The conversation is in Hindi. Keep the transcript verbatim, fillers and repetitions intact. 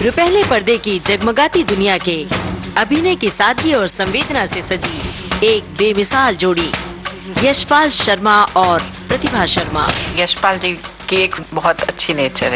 रुपहले पर्दे की जगमगाती दुनिया के अभिनय की सादगी और संवेदना से सजी एक बेमिसाल जोड़ी, यशपाल शर्मा और प्रतिभा शर्मा। यशपाल जी की एक बहुत अच्छी नेचर है।